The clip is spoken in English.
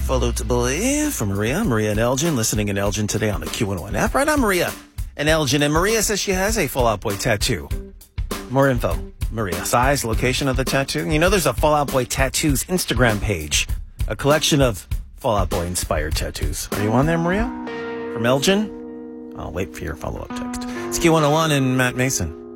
Followed by from Maria and Elgin, listening in Elgin today on the Q101 app. Right on, Maria and Elgin. And Maria says she has a Fall Out Boy tattoo. More info. Maria, size, location of the tattoo. You know, there's a Fall Out Boy Tattoos Instagram page, a collection of Fall Out Boy inspired tattoos. Are you on there, Maria? From Elgin? I'll wait for your follow-up text. It's Q101 and Matt Mason.